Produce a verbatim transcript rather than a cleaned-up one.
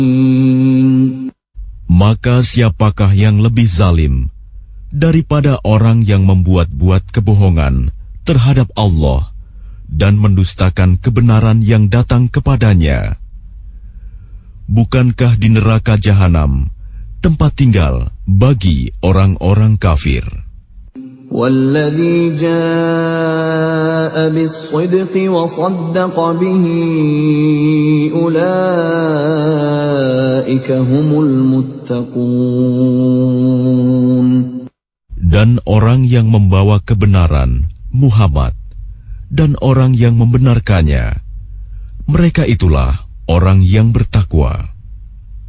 Maka siapakah yang lebih zalim daripada orang yang membuat-buat kebohongan terhadap Allah dan mendustakan kebenaran yang datang kepadanya? Bukankah di neraka jahanam tempat tinggal bagi orang-orang kafir? وَالَّذِي جَاءَ بِالصِّدْقِ وَصَدَّقَ بِهِ أُولَئِكَ هُمُ الْمُتَّقُونَ. Dan orang yang membawa kebenaran, Muhammad, dan orang yang membenarkannya, mereka itulah orang yang bertakwa.